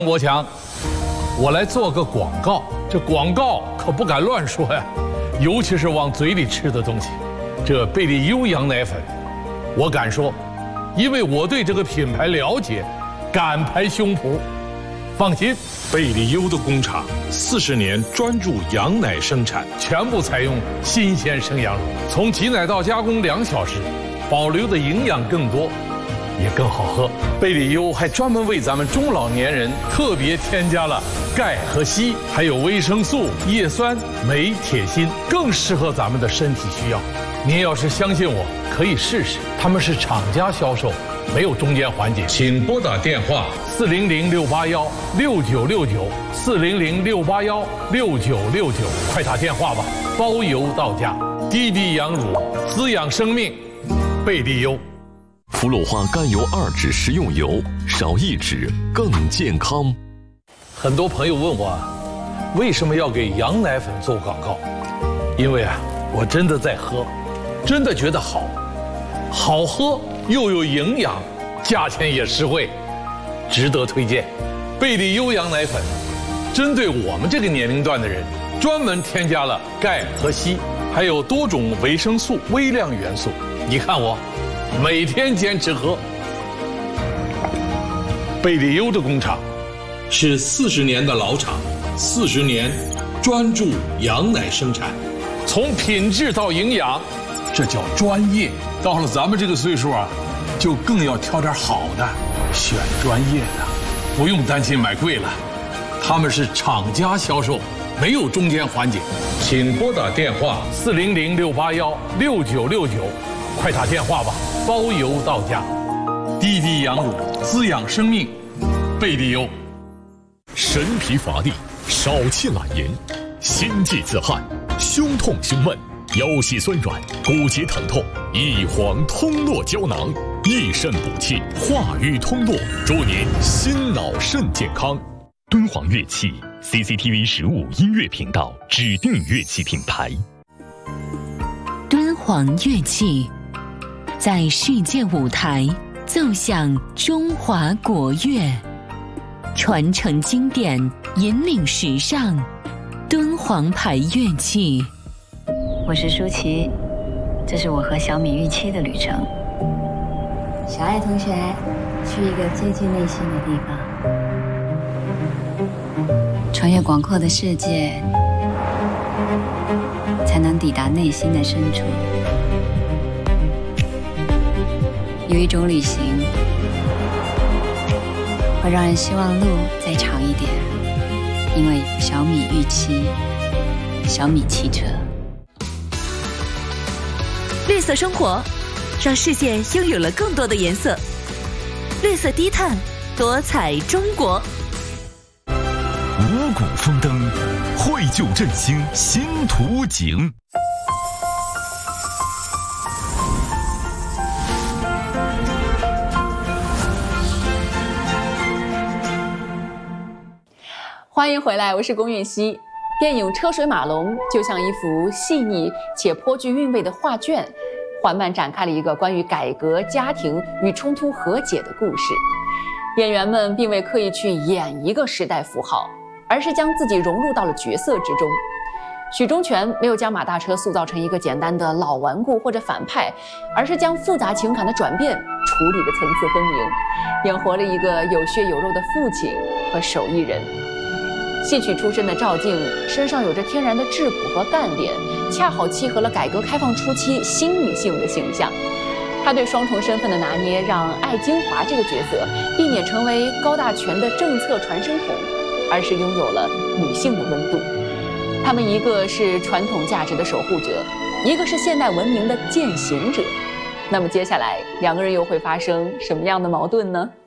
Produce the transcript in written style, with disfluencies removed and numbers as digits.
国强，我来做个广告，这广告可不敢乱说呀，尤其是往嘴里吃的东西。这贝利优羊奶粉，我敢说，因为我对这个品牌了解，敢拍胸脯。放心， 贝利优的工厂40年专注羊奶生产， 全部采用新鲜生羊乳，从挤奶到加工2小时，保留的营养更多。 也更好喝。贝利优还专门为咱们中老年人特别添加了钙和硒，还有维生素、叶酸、镁、铁、锌，更适合咱们的身体需要。您要是相信我，可以试试。他们是厂家销售，没有中间环节。请拨打电话400-681-6969，400-681-6969，快打电话吧，包邮到家。滴滴羊乳滋养生命，贝利优。 氟氯化甘油2酯食用油，少1酯更健康。 很多朋友问我，为什么要给羊奶粉做广告？因为我真的在喝，真的觉得好，好喝又有营养，价钱也实惠，值得推荐。贝利优羊奶粉，针对我们这个年龄段的人，专门添加了钙和硒，还有多种维生素、微量元素。你看我。 每天坚持喝。贝利优的工厂是40年的老厂，40年专注羊奶生产，从品质到营养，这叫专业。到了咱们这个岁数就更要挑点好的，选专业的，不用担心买贵了。他们是厂家销售，没有中间环节。请拨打电话400-681-6969，快打电话吧。 包邮到家，滴滴羊乳滋养生命，贝利优。 神疲乏力、少气懒言、心悸自汗、胸痛胸闷、腰膝酸软、骨节疼痛，益黄通络胶囊，益肾补气，化瘀通络，祝您心脑肾健康。敦煌乐器 CCTV 15音乐频道指定乐器品牌。 敦煌乐器。 在世界舞台奏响中华国乐，传承经典，引领时尚。敦煌牌乐器。 我是舒淇，这是我和小米预期的旅程。小爱同学，去一个接近内心的地方，穿越广阔的世界，才能抵达内心的深处。 有一种旅行，会让人希望路再长一点，因为小米预期，小米汽车。 绿色生活，让世界拥有了更多的颜色。绿色低碳，多彩中国。 五谷丰登，绘就振兴新图景。 欢迎回来，我是龚韵希。电影《车水马龙》就像一幅细腻且颇具韵味的画卷，缓慢展开了一个关于改革、家庭与冲突和解的故事。演员们并未刻意去演一个时代符号，而是将自己融入到了角色之中。许忠全没有将马大车塑造成一个简单的老顽固或者反派，而是将复杂情感的转变处理的层次分明，演活了一个有血有肉的父亲和手艺人。 戏曲出身的赵静身上有着天然的质朴和干练，恰好契合了改革开放初期新女性的形象。她对双重身份的拿捏，让艾金华这个角色避免成为高大全的政策传声筒，而是拥有了女性的温度。她们一个是传统价值的守护者，一个是现代文明的践行者。那么接下来两个人又会发生什么样的矛盾呢？